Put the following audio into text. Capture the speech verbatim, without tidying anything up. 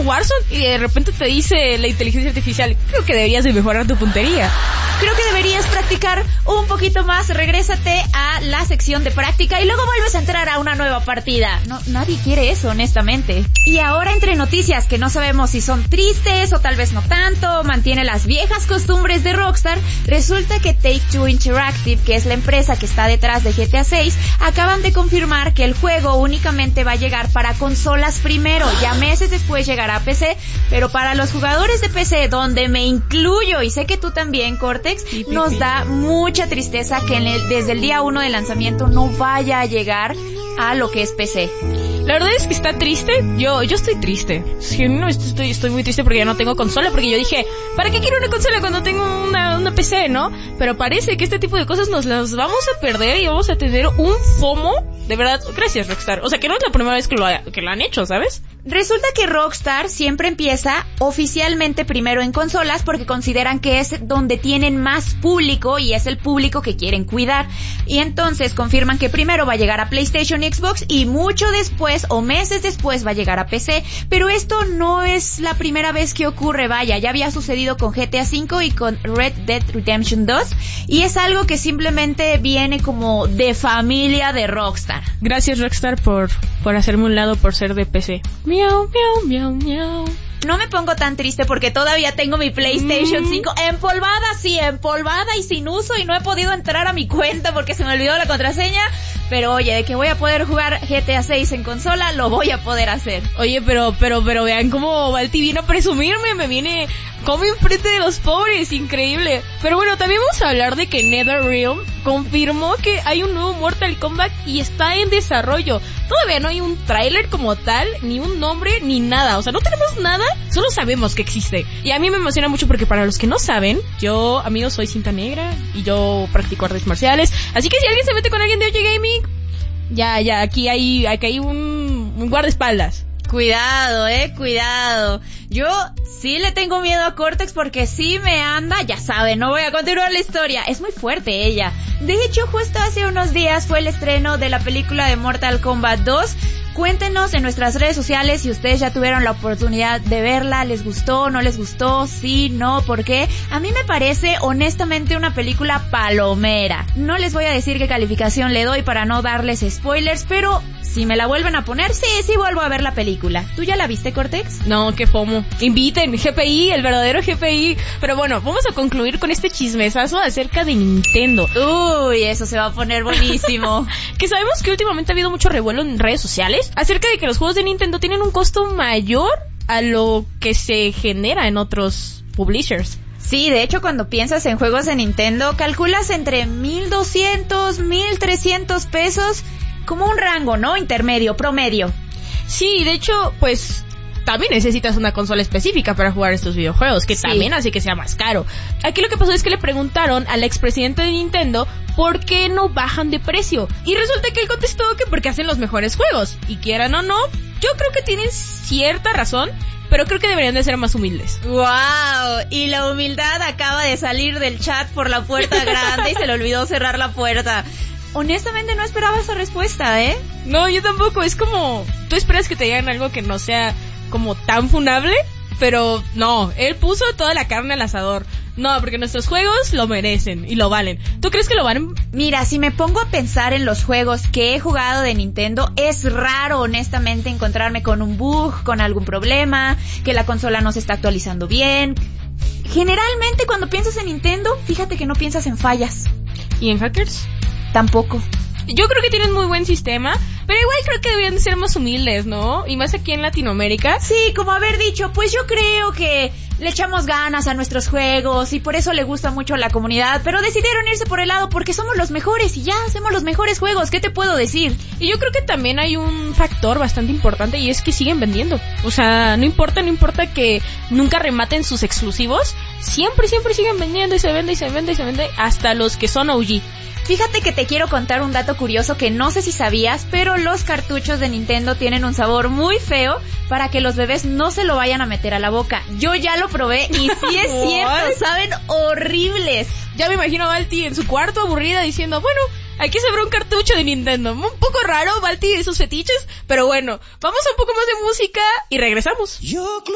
Warzone y de repente te dice la inteligencia artificial, creo que deberías de mejorar tu puntería. Creo que deberías practicar un poquito más, regrésate a la sección de práctica y luego vuelves a entrar a una nueva partida. No, nadie quiere eso, honestamente. Y ahora entre noticias que no sabemos si son tristes o tal vez no tanto, mantiene las viejas costumbres de Rockstar, resulta que Take-Two Interactive, que es la empresa que está detrás de G T A seis, acaban de confirmar que el juego únicamente va a llegar para consolas primero, ya meses después llegará a P C, pero para los jugadores de P C, donde me incluyo, y sé que tú también, Cortex, nos da mucha tristeza que en el, desde el día uno de lanzamiento no vaya a llegar a lo que es P C. La verdad es que está triste. Yo yo estoy triste. Sí, no, estoy, estoy muy triste porque ya no tengo consola. Porque yo dije, ¿para qué quiero una consola cuando tengo una, una P C, no? Pero parece que este tipo de cosas nos las vamos a perder y vamos a tener un FOMO. De verdad, gracias Rockstar. O sea, que no es la primera vez que lo, ha, que lo han hecho, ¿sabes? Resulta que Rockstar siempre empieza oficialmente primero en consolas porque consideran que es donde tienen más público y es el público que quieren cuidar. Y entonces confirman que primero va a llegar a PlayStation y Xbox y mucho después o meses después va a llegar a P C. Pero esto no es la primera vez que ocurre, vaya, ya había sucedido con G T A cinco y con Red Dead Redemption dos y es algo que simplemente viene como de familia de Rockstar. Gracias Rockstar por, por hacerme un lado por ser de P C. Miau, miau, miau, miau. No me pongo tan triste porque todavía tengo mi PlayStation mm. cinco empolvada, sí, empolvada y sin uso y no he podido entrar a mi cuenta porque se me olvidó la contraseña. Pero oye, de que voy a poder jugar G T A seis en consola, lo voy a poder hacer. Oye, pero, pero, pero vean cómo Balti vino a presumirme, me viene como enfrente de los pobres, increíble. Pero bueno, también vamos a hablar de que NetherRealm confirmó que hay un nuevo Mortal Kombat y está en desarrollo. Todavía no hay un tráiler como tal, ni un nombre, ni nada. O sea, no tenemos nada, solo sabemos que existe. Y a mí me emociona mucho porque para los que no saben, yo, amigos, soy cinta negra y yo practico artes marciales. Así que si alguien se mete con alguien de O G Gaming, ya, ya, aquí hay, aquí hay un, un guardaespaldas. Cuidado, eh, cuidado. Yo sí le tengo miedo a Cortex porque sí me anda, ya saben, no voy a continuar la historia. Es muy fuerte ella. De hecho, justo hace unos días fue el estreno de la película de Mortal Kombat dos. Cuéntenos en nuestras redes sociales si ustedes ya tuvieron la oportunidad de verla, les gustó, no les gustó, sí, no, ¿por qué? A mí me parece honestamente una película palomera. No les voy a decir qué calificación le doy para no darles spoilers, pero si me la vuelven a poner, sí, sí vuelvo a ver la película. ¿Tú ya la viste, Cortex? No, qué fomo. Inviten, G P I, el verdadero G P I. Pero bueno, vamos a concluir con este chismesazo acerca de Nintendo. Uy, eso se va a poner buenísimo. Que sabemos que últimamente ha habido mucho revuelo en redes sociales acerca de que los juegos de Nintendo tienen un costo mayor a lo que se genera en otros publishers. Sí, de hecho cuando piensas en juegos de Nintendo calculas entre mil doscientos, mil trescientos pesos como un rango, ¿no? Intermedio, promedio. Sí, de hecho, pues también necesitas una consola específica para jugar estos videojuegos, que sí, también hace que sea más caro. Aquí lo que pasó es que le preguntaron al expresidente de Nintendo por qué no bajan de precio. Y resulta que él contestó que porque hacen los mejores juegos. Y quieran o no, yo creo que tienen cierta razón, pero creo que deberían de ser más humildes. ¡Wow! Y la humildad acaba de salir del chat por la puerta grande y se le olvidó cerrar la puerta. Honestamente no esperaba esa respuesta, ¿eh? No, yo tampoco. Es como, tú esperas que te digan algo que no sea como tan funable, pero no, él puso toda la carne al asador. No, porque nuestros juegos lo merecen y lo valen. ¿Tú crees que lo valen? Mira, si me pongo a pensar en los juegos que he jugado de Nintendo, es raro honestamente encontrarme con un bug, con algún problema, que la consola no se está actualizando bien. Generalmente cuando piensas en Nintendo, fíjate que no piensas en fallas. ¿Y en hackers? Tampoco. Yo creo que tienen muy buen sistema, pero igual creo que deberían de ser más humildes, ¿no? Y más aquí en Latinoamérica. Sí, como haber dicho, pues yo creo que le echamos ganas a nuestros juegos y por eso le gusta mucho a la comunidad, pero decidieron irse por el lado porque somos los mejores y ya hacemos los mejores juegos, ¿qué te puedo decir? Y yo creo que también hay un factor bastante importante y es que siguen vendiendo. O sea, no importa, no importa que nunca rematen sus exclusivos, siempre, siempre siguen vendiendo y se vende y se vende y se vende hasta los que son O G. Fíjate que te quiero contar un dato curioso que no sé si sabías, pero los cartuchos de Nintendo tienen un sabor muy feo para que los bebés no se lo vayan a meter a la boca. Yo ya lo probé y sí es cierto, saben horribles. Ya me imagino a Balti en su cuarto aburrida diciendo, bueno, aquí se abre un cartucho de Nintendo. Un poco raro, Balti y sus fetiches, pero bueno, vamos a un poco más de música y regresamos. Yo